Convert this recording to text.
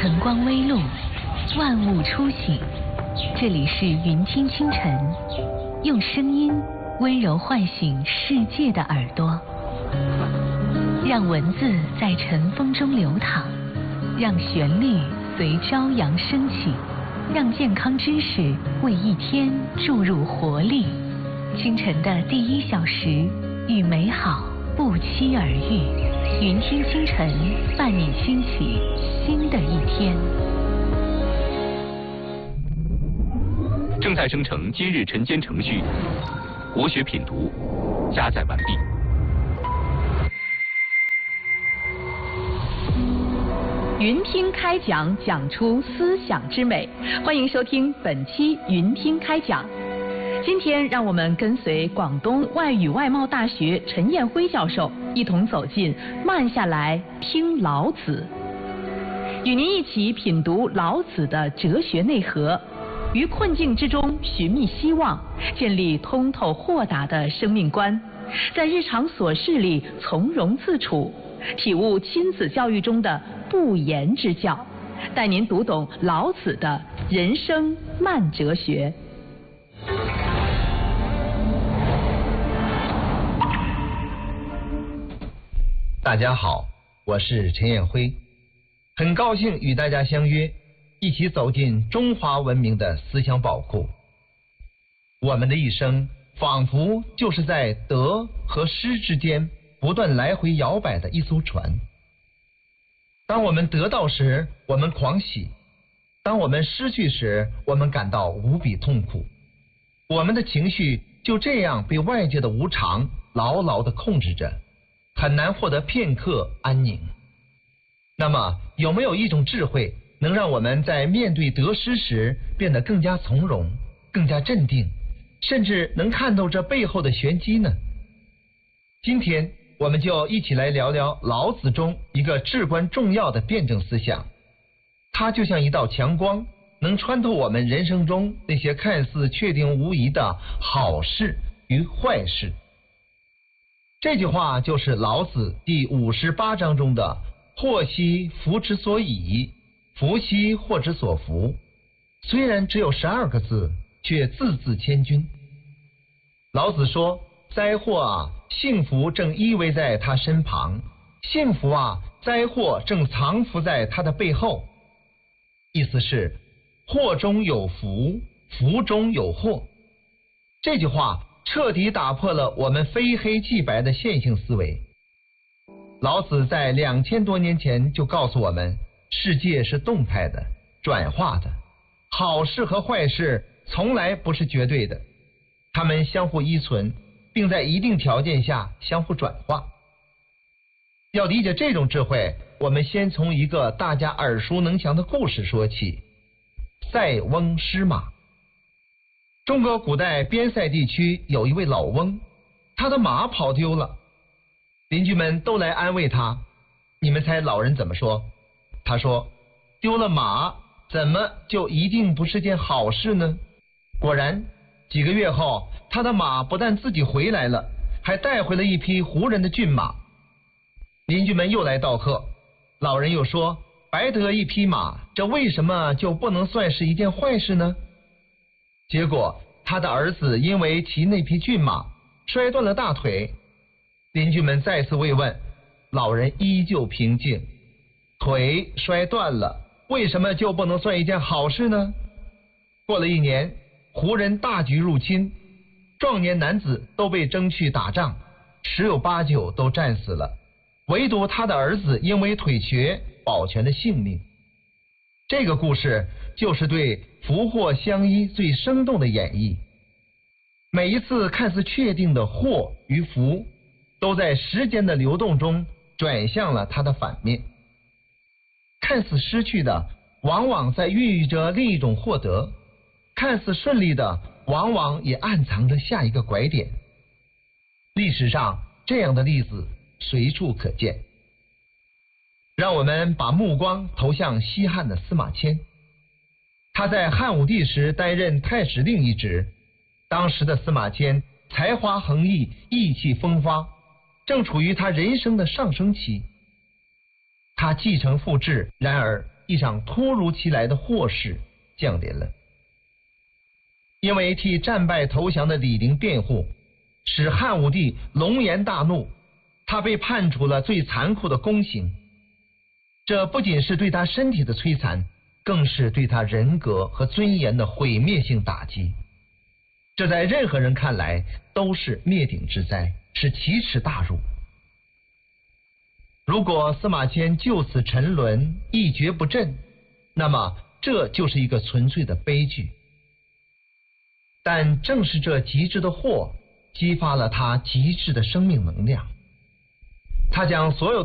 晨光微露，万物初醒。这里是云听清晨，用声音温柔唤醒世界的耳朵，让文字在晨风中流淌，让旋律随朝阳升起，让健康知识为一天注入活力。清晨的第1小时，与美好不期而遇。云听清晨，伴你兴起新的一天。 正在生成今日晨间程序，国学品读加载完毕。 云听开讲，讲出思想之美。欢迎收听本期云听开讲。今天让我们跟随广东外语外贸大学陈彦辉教授一同走进慢下来听老子，与您一起品读老子的哲学内核，于困境之中寻觅希望，建立通透豁达的生命观，在日常琐事里从容自处，体悟亲子教育中的不言之教，带您读懂老子的人生慢哲学。 大家好，我是陈彦辉，很高兴与大家相约，一起走进中华文明的思想宝库。我们的一生仿佛就是在得和失之间不断来回摇摆的一艘船。当我们得到时，我们狂喜；当我们失去时，我们感到无比痛苦。我们的情绪就这样被外界的无常牢牢地控制着，很难获得片刻安宁。那么，有没有一种智慧能让我们在面对得失时变得更加从容、更加镇定，甚至能看透这背后的玄机呢？今天我们就一起来聊聊老子中一个至关重要的辩证思想，它就像一道强光，能穿透我们人生中那些看似确定无疑的好事与坏事。这句话就是老子第58章中的祸兮福之所倚，福兮祸之所伏。虽然只有12个字，却字字千钧。老子说，灾祸啊，幸福正依偎在他身旁；幸福啊，灾祸正藏伏在他的背后。意思是，祸中有福，福中有祸。这句话彻底打破了我们非黑即白的线性思维。老子在2000多年前就告诉我们，世界是动态的、转化的，好事和坏事从来不是绝对的，它们相互依存，并在一定条件下相互转化。要理解这种智慧，我们先从一个大家耳熟能详的故事说起：塞翁失马。中国古代边塞地区有一位老翁，他的马跑丢了，邻居们都来安慰他。你们猜老人怎么说？他说，丢了马怎么就一定不是件好事呢？果然，几个月后，他的马不但自己回来了，还带回了一匹胡人的骏马。邻居们又来道贺，老人又说，白得一匹马，这为什么就不能算是一件坏事呢？结果他的儿子因为骑那匹骏马摔断了大腿，邻居们再次慰问，老人依旧平静，腿摔断了，为什么就不能算一件好事呢？过了1年，胡人大举入侵，壮年男子都被征去打仗，10有8九都战死了，唯独他的儿子因为腿瘸保全了性命。这个故事就是对福祸相依最生动的演绎。每一次看似确定的祸与福，都在时间的流动中转向了它的反面。看似失去的，往往在孕育着另一种获得；看似顺利的，往往也暗藏着下一个拐点。历史上这样的例子随处可见。让我们把目光投向西汉的司马迁。他在汉武帝时担任太史令一职，当时的司马迁才华横溢，意气风发，正处于他人生的上升期。他继承父志，然而一场突如其来的祸事降临了。因为替战败投降的李陵辩护，使汉武帝龙颜大怒，他被判处了最残酷的宫刑。这不仅是对他身体的摧残，更是对他人格和尊严的毁灭性打击。这在任何人看来都是灭顶之灾，是奇耻大辱。如果司马迁就此沉沦，一蹶不振，那么这就是一个纯粹的悲剧。但正是这极致的祸，激发了他极致的生命能量。他将所有的